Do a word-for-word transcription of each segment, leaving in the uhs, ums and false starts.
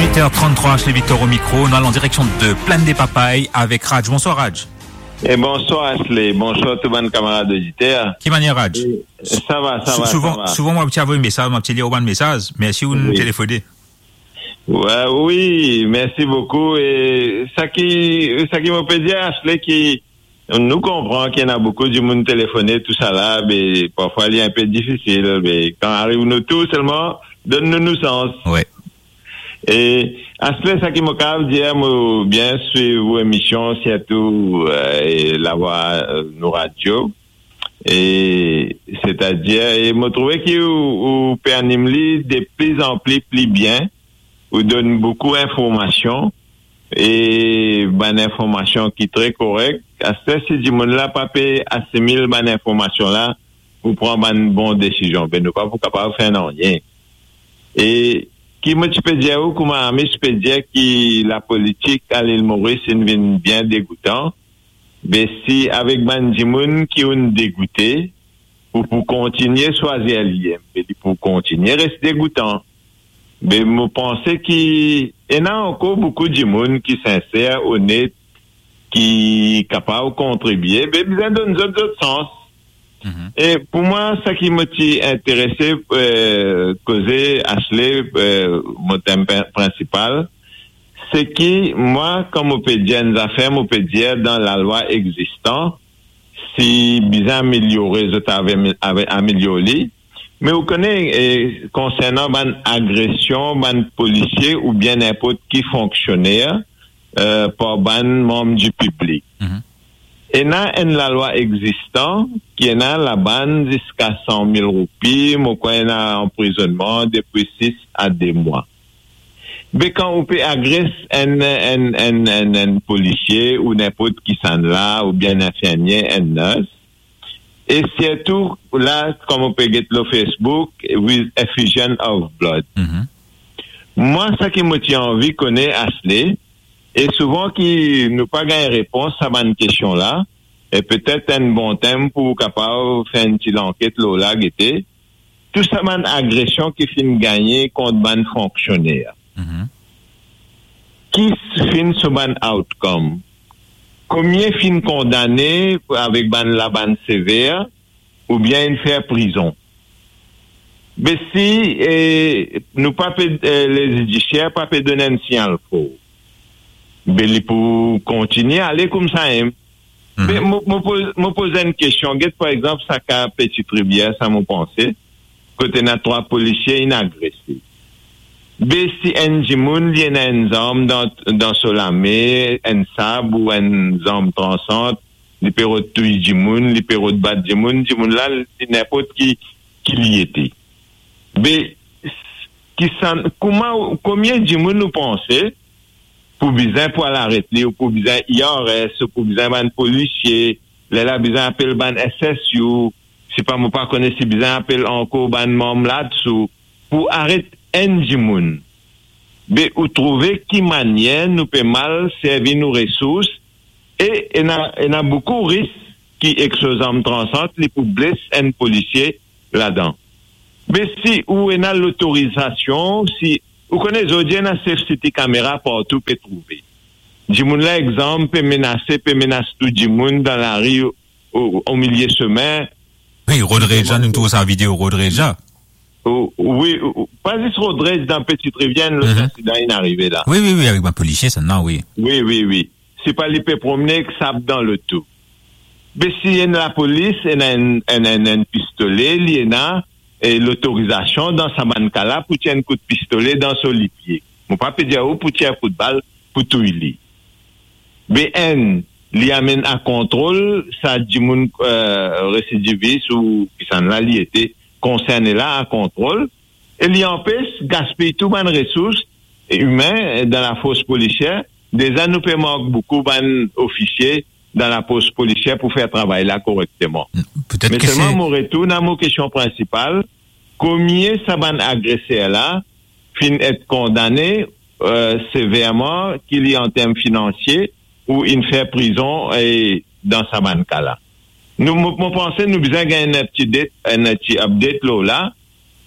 dix-huit heures trente-trois, chez Victor au micro. On est en direction de Plaine des Papayes avec Raj. Bonsoir Raj. Et bonsoir Ashley, bonsoir tout le monde camarade auditeur. Qui manière Raj? Ça va, ça va. Souvent, ça va. souvent moi, petit envoyé un message, moi, petit lire un message. Merci vous nous téléphonez. Ouais, oui, merci beaucoup. Et ça qui, ça qui me peut dire Ashley qui, nous comprend qu'il y en a beaucoup du monde téléphoné, tout ça là, mais parfois il est un peu difficile, mais quand arrive nous tous seulement, donne-nous nous sens. Ouais. Et Ashley, ça qui me capte dire, moi, bien suivre vos émissions, surtout, euh, et la voix, euh, nos radios. Et, c'est-à-dire, et me trouver que vous, vous pernimmez de plus en plus, plus bien, vous donne beaucoup d'informations, et, ben, information qui est très correcte. Ashley, si du monde là, pas payer assimile, ben, information là, pour prendre une bonne décision. Ben, nous pas pour capable de faire rien. Et, qui me peut dire ou comment ami je peux dire que la politique à l'île Maurice est bien dégoûtant, mais si avec Bandimoun qui ont dégoûté pour pour continuer choisir allié, mais pour continuer reste dégoûtant. Mais me penser qu'il y en a encore beaucoup de monde qui sincère, honnête, qui capable de contribuer, mais bien dans d'autres autres sens. Mm-hmm. Et pour moi, ce qui m'a intéressé, euh, causer Ashley, euh, mon thème principal, c'est que moi, comme on peut dire une affaire, on peut dire dans la loi existante, si bien amélioré, je avait amélioré, mais vous connaissez, concernant ban agression, ban policier ou bien n'importe qui fonctionnaire, euh, par ban membre du public. Mm-hmm. Et là, en la loi existante, qui est là, la banne jusqu'à cent mille roupies, mais quoi, il y a emprisonnement depuis six à deux mois. Mais quand on peut agresser un, un, un, un, un policier ou n'importe qui s'en là, ou bien un infirmier, un nurse, et surtout, là, comme on peut get le Facebook, with effusion of blood. Mm-hmm. Moi, ça qui me tient envie, connaît Ashley, et souvent, qui nous pas gagné réponse à ma question là, et peut-être un bon thème pour capable faire une petite enquête là, là, guetter. Tout ça, man, agression qui finit gagner contre ban fonctionnaire. Mm-hmm. Qui finit ce ban outcome? Combien finit condamné avec ban la ban sévère, ou bien une faire prison? Mais si, eh, nous pas, eh, les judiciaires pas donner un signal faux. Mais pour continuer à aller comme ça, hein. Mm-hmm. Mais me pose une question. Get par exemple, ça qu'a Petite Rivière, ça m'a pensé. Côté n'a trois policiers inagressés. Mais si un jimoun, il y a un homme dans, dans Solamé, un sable ou un homme transante, les péros de tout jimoun, les péros de bat jimoun, jimoun là, n'importe qui, qui l'y était. Mais, qui s'en, comment, combien jimoun nous pensez? Pour besoin pour l'arrêter, ou pour besoin I R S, ou pour besoin ban policier, là, là, besoin appel ban S S U, si pas, moi pas connaître si besoin appel encore ban membre là-dessous, pour arrêter un jimoun. Mais, ou trouver qui manière nous peut mal servir nos ressources, et, il y a, il y a beaucoup de risques qui exposent en transante, les pour blesser un policier là-dedans. Mais si, où il y a l'autorisation, si, vous connaissez, aujourd'hui, il y a une safety caméra partout peut trouver. Dimoun là, exemple, peut menacer, peut menacer tout Dimoun dans la rue au, au milieu de semaine. Oui, Rodreja, nous trouvons sa vidéo Rodreja. Oh, oui, pas juste Rodreja dans Petite Rivière, le mm-hmm. accident est arrivé là. Oui, oui, oui, avec ma policier, ça, non, oui. Oui, oui, oui. C'est pas les peut promener que ça dans le tout. Mais si il y a la police, il y a un, un, un, un pistolet, il y a et l'autorisation dans sa mancala pour tirer un coup de pistolet dans son pied. Mon papa dit où pour tirer un coup de balle pour tout il. B N l'y amène à contrôle, ça dit mon euh, récidiviste ou qui s'en là il était concerné là à contrôle et l'y empêche gaspiller tout ban ressources humaines dans la force policière. Déjà nous peut manquer beaucoup ban officiers dans la poste policière pour faire travail là correctement. Peut-être mais que seulement c'est... mon retour dans mon question principale, combien ça ban agressé là fin être condamné euh, sévèrement qu'il y a en termes financiers ou il fait prison et dans sa ban cas là. Nous mon pensée nous besoin gagner un petit date un petit update là là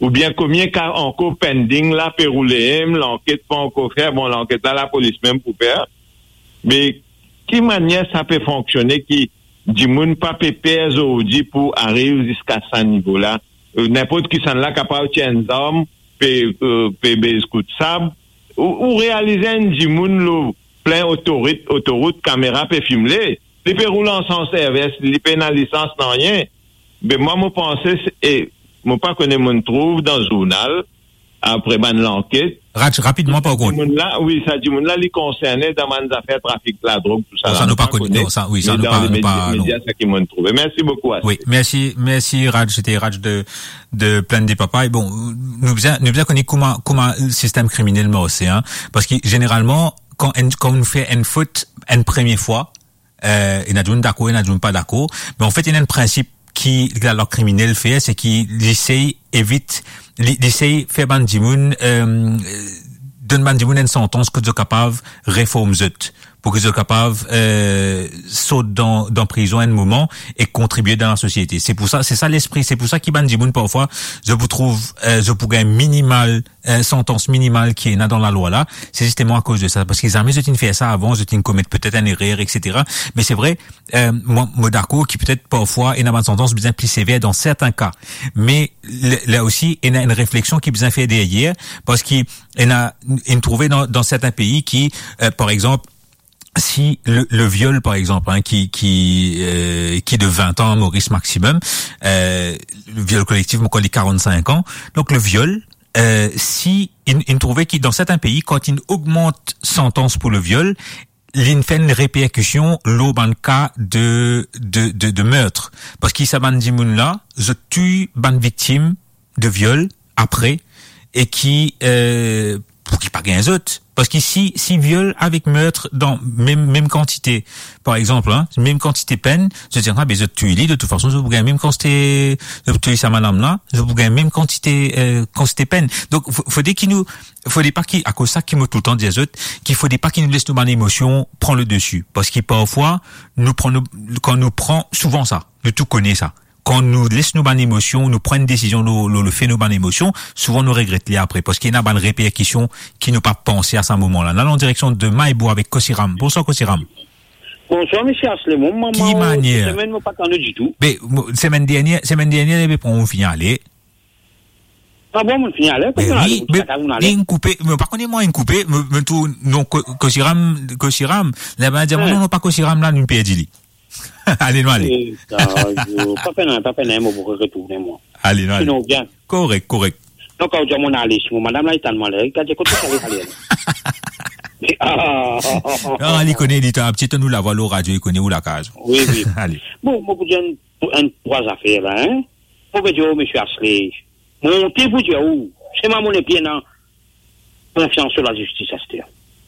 ou bien combien cas encore pending là, peut rouler, l'enquête pas encore faire, bon, l'enquête là, la police même pour faire. Mais, qui manière ça peut fonctionner qui, du monde pas pépère aujourd'hui pour arriver jusqu'à ce niveau-là? Euh, n'importe qui s'en là capable de tirer une arme, peut, euh, peut, coup de sable, ou, ou réaliser un du monde, plein autoroute, autoroute, caméra peut filmer. Les peut rouler en sens inverse, les peut dans licence, non rien. Mais moi, je pensais, et, moi, pas connais mon trouve dans le journal, après ban l'enquête. Rach, rapidement, par contre. Là, oui, ça dit, là, les concernés dans les affaires trafic, la drogue, tout ça. Non, ça nous pas connu, non, ça, oui, ça nous pas, dans les pas, médias, ça qui m'ont trouvé. Merci beaucoup, Assis. Oui, merci, merci, Raj, c'était Raj de, de Plaine des Papayes. Bon, nous bien, nous bien connaître comment, comment le système criminel c'est, hein. Parce que, généralement, quand, quand on fait une faute, une première fois, euh, il y a d'accord, il y a pas d'accord, mais en fait, il y a un principe qui, la criminel fait, c'est qu'il essaye, évite, l'essaye, fait bandimoun, euh, donne bandimoun une sentence que tu es capable, réforme zut, pour que tu es capable, euh, saute dans, dans prison un moment et contribuer dans la société. C'est pour ça, c'est ça l'esprit, c'est pour ça qu'il bandimoun parfois, je vous trouve, euh, je pour un minimal, euh, sentence minimale qui est là dans la loi là, c'est justement à cause de ça, parce qu'ils avaient jamais fait ça avant, je commettre peut-être un erreur, et cetera. Mais c'est vrai, euh, moi, moi d'accord, qui peut-être parfois, il y a une sentence bien plus sévère dans certains cas. Mais, là aussi, il y a une réflexion qui bien fait derrière, parce qu'il y a, il trouvé dans, dans certains pays qui, euh, par exemple, si le, le viol, par exemple, hein, qui qui euh, qui est de vingt ans, Maurice maximum, euh, le viol collectif, on les quarante-cinq ans. Donc le viol, euh, si il, il trouvait qu'il dans certains pays, quand il augmente sentence pour le viol, il fait une répercussion l'au ban cas de de de de meurtre, parce qu'il s'aban dimoun là, je tue ban victime de viol après et qui euh, pour qu'il pas gagne les autres. Parce qu'ici, si viol avec meurtre dans même même quantité, par exemple, hein, même quantité peine, je dis ah ben je tue lui de toute façon, je vous gagne même quantité, je tue sa madame là, je vous gagne même quantité euh, quantité peine. Donc faut, faut dire qu'il nous, faut dire pas qu'il à cause ça qu'il me tout le temps des autres, qu'il faut dire pas qu'il nous laisse nous ban émotion prend le dessus, parce qu'il parfois nous prend nous, quand nous prend souvent ça, nous tout connaît ça. Quand nous laisse nos bonnes émotions, nous prend une décision, nous, nous le fait nos bonnes émotions, souvent nous regrettons après, parce qu'il y a une bonne répercussion qui nous pas pensé à ce moment-là. Nous allons en direction de Maïbo avec Kosiram. Bonsoir Kosiram. Bonsoir monsieur Asle, mon maman. Qui manière? Semaine m'a pas entendu du tout. Mais semaine dernière, semaine dernière, mais on finit aller. Ah bon, on finit aller. Mais oui, mais une coupée, mais par contre moi une coupée, me tout non Kosiram, Kosiram, là-bas dire non non pas Kosiram là, nous perdons. Allez, nous allez. Pas peine, pas peine, moi, pour retourner, moi. Allez, nous allez. Sinon, bien. Correct, correct. Donc, quand je m'en allais, si madame là est tellement là, quand j'ai continué à aller. Ah, ah, il connaît, il est un petit, nous la voix au radio, il connaît où la case. Oui, oui. Allez. Bon, moi, pour dire un, trois affaires, là, hein. Pour vous dire, monsieur Ashley, montez vous dire où? C'est ma monnaie bien, non? Confiance sur la justice, Ashley.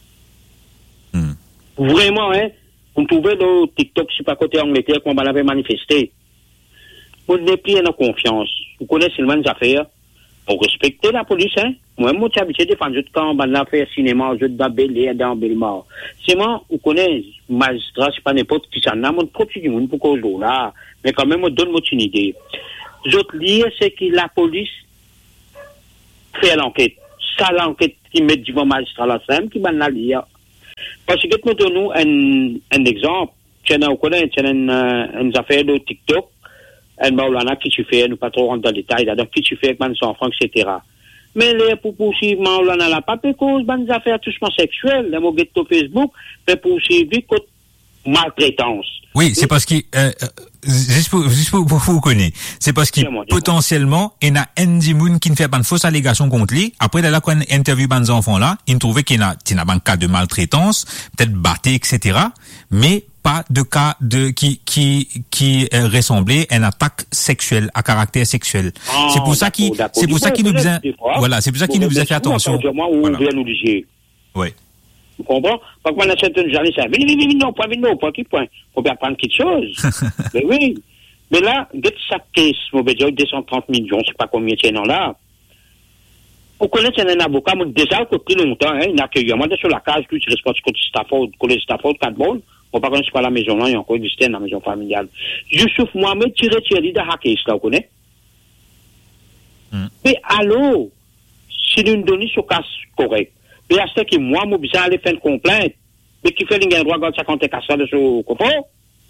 Vraiment, hein? On trouvait dans TikTok, je sais pas côté Angleterre, qu'on avait manifesté. On n'est plus en confiance. Vous connaissez le même affaire. Pour respecter la police, hein. Moi, moi, j'ai habitué de défendre quand on a fait cinéma, je dois bêler dans Belmar. C'est moi, vous connaissez, magistrat, c'est pas n'importe qui ça n'a, mon propre du monde pour cause là. Mais quand même, on donne-moi une idée. L'autre lié, c'est que la police fait l'enquête. Ça, l'enquête qui met devant magistrat la scène, qui va la lire. Parce que nous donnons un, un exemple. Tu as connais, tu as une, une affaire de TikTok, un Maulana qui tu fais, nous pas trop rentrer dans le détail, donc qui tu fais avec mes enfants, et cetera. Mais les pour poursuivre Maulana la pas cause des affaires touchement sexuel, les mots sur Facebook, mais poursuivre contre maltraitance. Oui, c'est parce qu'il, euh, juste pour, juste pour, pour vous connaître, c'est parce qu'il potentiellement, il y a un dimoun qui ne fait pas de fausses allégations contre lui. Après, là, quand on interviewe des enfants là, il trouvait qu'il y a, il y a un cas de maltraitance, peut-être batté, et cetera. Mais pas de cas de, qui, qui, qui euh, ressemblait à une attaque sexuelle, à caractère sexuel. Ah, c'est pour ça qu'il, c'est pour ça qu'il nous faisait, voilà, c'est pour ça qu'il nous faisait faire attention. Voilà. Oui. Vous comprenez? Parce qu'on a certaines journalistes, vini, vini, vini, non, pas vini, non, pas qui point. Faut bien prendre quelque chose. Mais oui. Mais là, dès que ça caisse, on va dire deux cent trente millions, je sais pas combien c'est là. Vous connaissez un avocat, mais déjà, depuis longtemps, hein, il a accueilli. Moi, sur la case, lui, tu respondes contre Stafford, collège Stafford, quatre balles. On ne connaît pas la maison là, il y a encore existé dans la maison familiale. Youssouf Mohamed, tiré, tiré, de Hakis, là, vous connaissez? Mm. Mais allô, si nous donnons ce cas correct, mais à ce que moi, moi, besoin aller faire une complainte, mais qui fait un droit de cinquante cas de ce confort.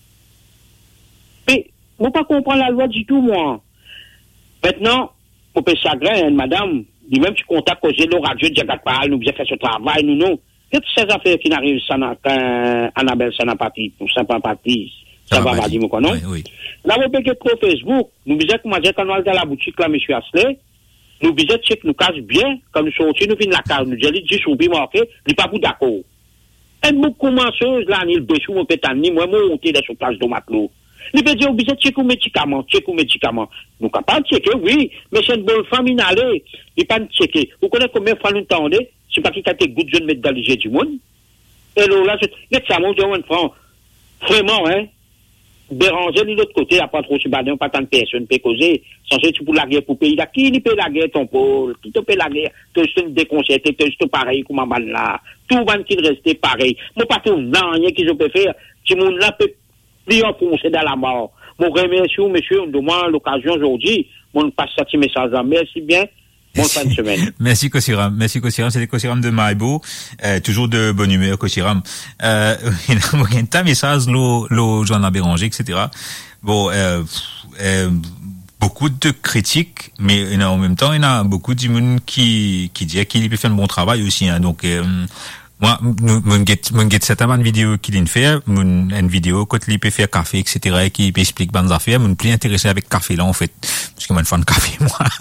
Mais, moi, pas comprendre la loi du tout, moi. Maintenant, on peut chagrin, madame, du même tu contactes causer le radio, dire pas, nous, bien fait ce travail, nous, non. Toutes ces affaires qui n'arrivent, ça n'a qu'un, Annabelle, ça n'a pas dit, pour ça n'a pas dit, ça va pas dire, mon non? Oui, oui. Là, on peut que trop Facebook, nous, bien, comment dire, quand on est dans la boutique, là, monsieur Asley, nous, bien, check, nous casse bien, quand nous sortons, nous venons la case, nous disons, dix ou huit marqué, nous pas pour d'accord. Et nous commençons, là, nous, le bêchou, on peut t'amener, moi, moi, on est dans ce place de matelot. Nous peut dire, obligé de checker aux médicaments, checker aux médicaments. Nous capables de checker, oui, mais c'est une bonne femme inhalée. Il pas de checker. Vous connaissez combien de fois nous entendez? C'est pas qui a été goût de mettre dans le jet du monde. Et là, là, c'est, ça monte de franc. Vraiment, hein. Béranger de l'autre côté, à pas trop se bader, pas tant de personnes peut causer. Sans tu pour la guerre pour pays là. Qui peut la guerre, ton pôle? Qui te peut la guerre? Tu es déconcerté, tu es pareil, comme un ban là. Tout va qui rester pareil. Moi, pas tout, non, rien qu'ils ont pu faire. Si mon là peut plus enfoncer dans la mort. Mon remercie, monsieur, on demande l'occasion aujourd'hui. Mon passe ça petit message. Merci bien. Bonne fin de semaine. Merci, Kosiram. Merci, Kosiram. C'était Kosiram de Maïbo. Euh, toujours de bonne humeur, Kosiram. Euh, il y a un message, l'eau, l'eau, Jean Béranger, et cetera. Bon, euh, euh, beaucoup de critiques, mais en même temps, il y a beaucoup de monde qui, qui dit qu'il peut faire un bon travail aussi, hein. Donc, euh, moi, mon get, mon get cette une vidéo qu'il vient faire, mon, une vidéo, quand il peut faire café, et cetera, et qui peut expliquer bonnes affaires, mon plus intéressé avec café, là, en fait. Parce que moi, je suis fan de café,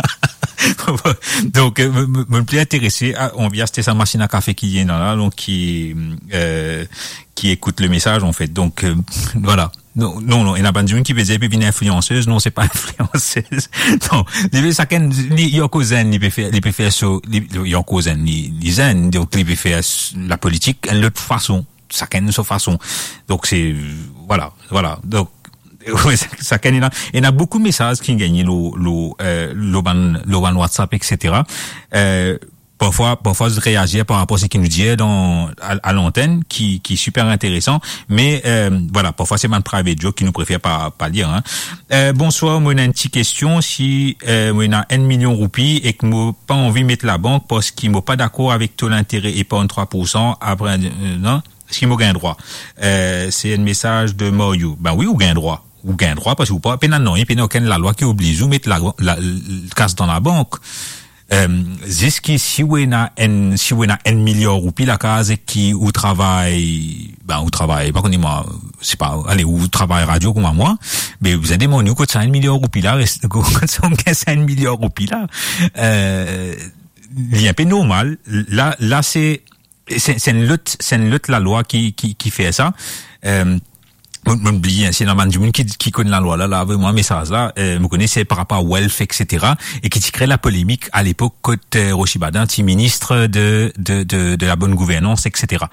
moi. Donc, euh, mon plus intéressé, à, on vient acheter sa machine à café qui est là, donc, qui, euh, qui écoute le message, en fait. Donc, euh, voilà. Non, non, non, il y a pas de gens qui veut une influenceuse. Non, c'est pas influenceuse. Non, il ça qu'un, il y a cause il peut faire, il peut faire ça, il y a cause il zen, donc il peut faire la politique de l'autre façon. Ça qu'un de sa façon. Donc c'est, voilà, voilà. Donc, ça qu'un, il y a beaucoup de messages qui gagnent le, le, euh, le ban, le ban WhatsApp, et cetera. Euh, Parfois, parfois, je réagis par rapport à ce qu'il nous dit dans, à, à l'antenne, qui, qui est super intéressant. Mais, euh, voilà, parfois, c'est ma private joke qui nous préfère pas, pas lire, hein. Euh, bonsoir, moi, on a une petite question. Si, euh, moi, on a un million de roupies et que moi, pas envie de mettre la banque parce qu'il m'a pas d'accord avec taux d'intérêt et pas en trois pour cent après, euh, non? Est-ce qu'il m'a gain droit? Euh, c'est un message de Mario. Ben oui, ou gain droit. Ou gain droit parce que ou pas, peine non, il y a aucune la loi qui oblige ou mettre la, la, la, casse dans la banque. Euh, jusqu'ici, si vous avez un, si vous avez un million de roupies, la case qui, ou travaille, ben, ou travaille, pas qu'on dit moi, c'est pas, allez, ou travaille radio comme moi, mais vous avez des monnaie, quand c'est un million de roupies là, quand c'est un million de roupies là, euh, il y a un peu normal. Là, là, c'est, c'est, c'est une lutte, c'est une lutte, la loi qui, qui, qui fait ça. Euh, M'oublier, c'est normal du monde qui, qui connaît la loi, là, là, avec moi, un message, là, euh, me connaissez par rapport à Welf, et cetera, et qui crée la polémique à l'époque, côté Rochibadin, petit ministre de, de, de, de la bonne gouvernance, et cetera.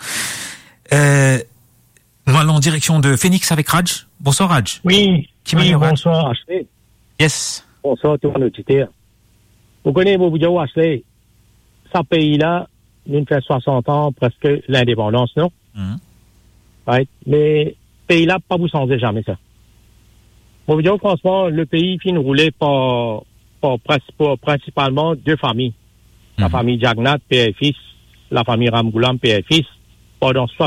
Euh, nous allons en direction de Phoenix avec Raj. Bonsoir, Raj. Oui. Qui oui, bonsoir, Ashley. Yes. Bonsoir, tout le monde auditeur. Vous connaissez, vous dire, Ashley, ce pays-là, nous fait soixante ans, presque l'indépendance, non? Mm-hmm. Right? Mais, pays là, pas vous changer jamais ça. Bon, vous dire, franchement, le pays finit roulé par, par, par principalement deux familles. Mm-hmm. La famille Jagnat, père et fils, la famille Ramgoulam, père et fils, pendant